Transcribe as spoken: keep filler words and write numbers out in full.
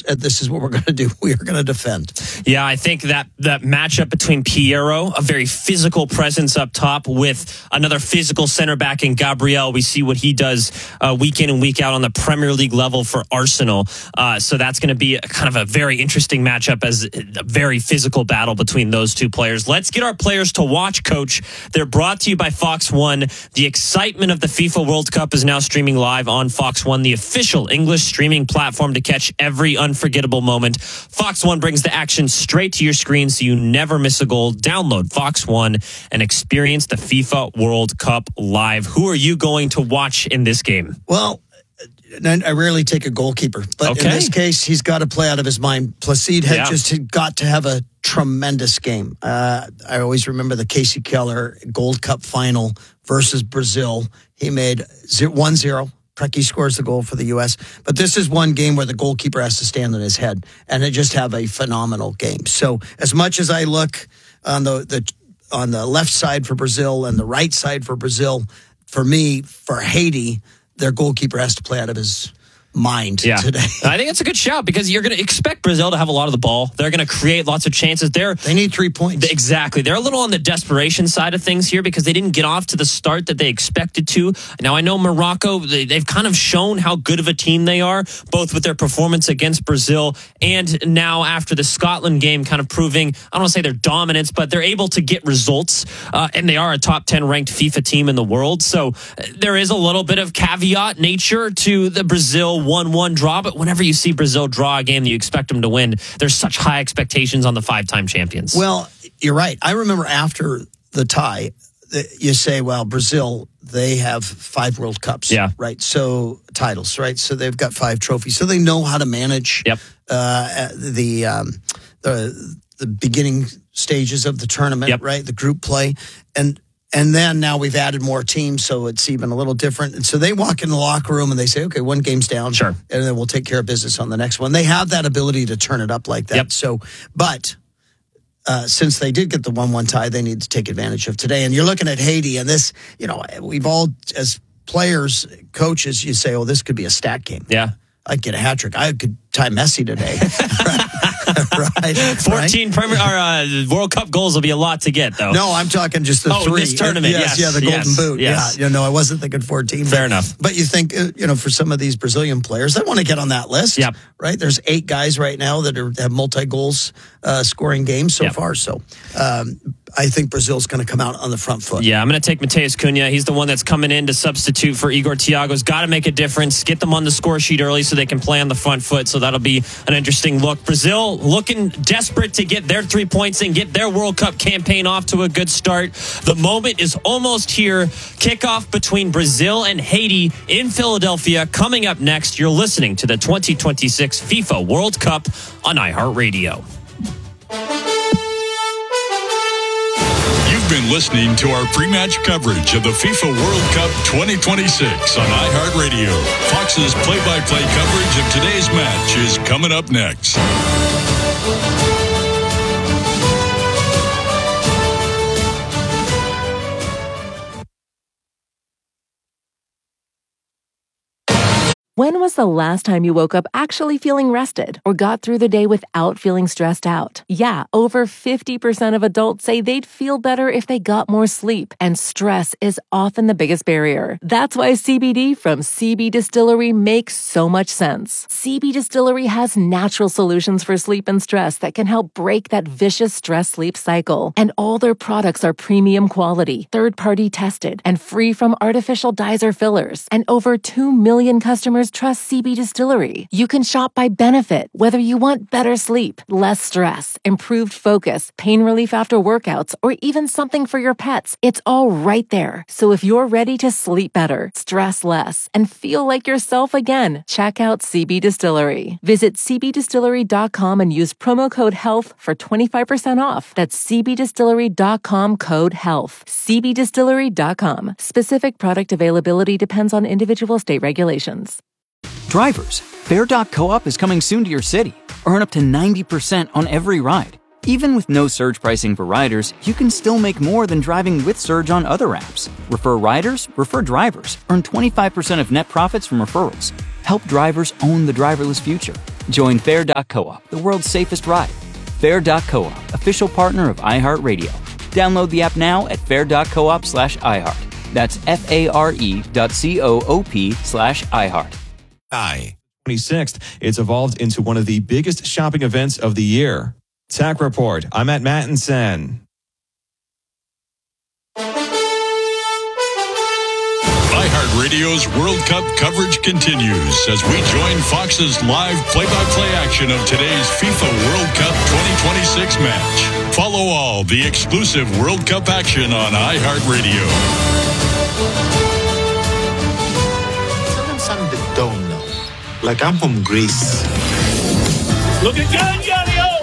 uh, this is what we're going to do. We are going to defend. Yeah, I think that that matchup between Piero, a very physical presence up top, with another physical center back in Gabriel. We see what he does uh, week in and week out on the Premier League level for Arsenal. Uh, so that's going to be a, kind of a very interesting matchup, as a very physical battle between those two players. Let's get our players to watch, Coach. They're brought to you by Fox One. The excitement of the FIFA World Cup is now streaming live on Fox One, the official English streaming platform to catch every unforgettable moment. Fox One brings the action straight to your screen so you never miss a goal. Download Fox One and experience the FIFA World Cup live. Who are you going to watch in this game? Well, I rarely take a goalkeeper, but okay. in this case, he's got to play out of his mind. Placide had yeah. just got to have a tremendous game. Uh, I always remember the Casey Keller Gold Cup final versus Brazil. He made one zero. Preki scores the goal for the U S. But this is one game where the goalkeeper has to stand on his head and just have a phenomenal game. So as much as I look on the, the on the left side for Brazil and the right side for Brazil, for me, for Haiti, their goalkeeper has to play out of his mind yeah. today. I think it's a good shout because you're going to expect Brazil to have a lot of the ball. They're going to create lots of chances. They're, they need three points. Exactly. They're a little on the desperation side of things here because they didn't get off to the start that they expected to. Now, I know Morocco, they, they've kind of shown how good of a team they are, both with their performance against Brazil and now after the Scotland game kind of proving, I don't want to say their dominance, but they're able to get results, uh, and they are a top ten ranked FIFA team in the world. So uh, there is a little bit of caveat nature to the Brazil one one draw, but whenever you see Brazil draw a game that you expect them to win, there's such high expectations on the five-time champions. Well, you're right. I remember after the tie, you say, well, Brazil, they have five World Cups, yeah. right? So titles, right? So they've got five trophies. So they know how to manage yep. uh, the, um, the the beginning stages of the tournament, yep. right? The group play. And And then now we've added more teams, so it's even a little different. And so they walk in the locker room and they say, okay, one game's down. Sure. And then we'll take care of business on the next one. They have that ability to turn it up like that. Yep. So, but uh, since they did get the one one tie, they need to take advantage of today. And you're looking at Haiti, and this, you know, we've all, as players, coaches, you say, oh, this could be a stat game. Yeah. I'd get a hat trick. I could tie Messi today. right. fourteen right? Premier, or, uh, World Cup goals will be a lot to get, though. No, I'm talking just the oh, three. this tournament, yes. yes yeah, the Golden yes, Boot. Yes. Yeah, you know, I wasn't thinking fourteen. Fair but, enough. But you think, uh, you know, for some of these Brazilian players, they want to get on that list. Yep. Right? There's eight guys right now that are, have multi-goals uh, scoring games so yep. far. So um, I think Brazil's going to come out on the front foot. Yeah, I'm going to take Mateus Cunha. He's the one that's coming in to substitute for Igor Thiago's. Got to make a difference. Get them on the score sheet early so they can play on the front foot. So that'll be an interesting look. Brazil looking desperate to get their three points and get their World Cup campaign off to a good start. The moment is almost here. Kickoff between Brazil and Haiti in Philadelphia coming up next. You're listening to the twenty twenty-six FIFA World Cup on iHeartRadio. You've been listening to our pre-match coverage of the FIFA World Cup twenty twenty-six on iHeartRadio. Fox's play-by-play coverage of today's match is coming up next. When was the last time you woke up actually feeling rested or got through the day without feeling stressed out? Yeah, over fifty percent of adults say they'd feel better if they got more sleep, and stress is often the biggest barrier. That's why C B D from C B Distillery makes so much sense. C B Distillery has natural solutions for sleep and stress that can help break that vicious stress-sleep cycle. And all their products are premium quality, third-party tested, and free from artificial dyes or fillers. And over two million customers trust C B Distillery. You can shop by benefit, whether you want better sleep, less stress, improved focus, pain relief after workouts, or even something for your pets. It's all right there. So if you're ready to sleep better, stress less, and feel like yourself again, check out C B Distillery. Visit c b distillery dot com and use promo code HEALTH for twenty-five percent off. That's c b distillery dot com code HEALTH. c b distillery dot com. Specific product availability depends on individual state regulations. Drivers, Fair Doc Co-op is coming soon to your city. Earn up to ninety percent on every ride. Even with no surge pricing for riders, you can still make more than driving with Surge on other apps. Refer riders, refer drivers. Earn twenty-five percent of net profits from referrals. Help drivers own the driverless future. Join Fair dot coop, the world's safest ride. Fair dot coop, official partner of iHeartRadio. Download the app now at fair dot coop slash iHeart. That's F-A-R-E dot C-O-O-P slash iHeart. I. twenty-sixth, it's evolved into one of the biggest shopping events of the year. Tech Report. I'm at Mattinson. iHeartRadio's World Cup coverage continues as we join Fox's live play-by-play action of today's FIFA World Cup twenty twenty-six match. Follow all the exclusive World Cup action on iHeartRadio. Tell them something they don't know. Like I'm from Greece. Look at Ganya!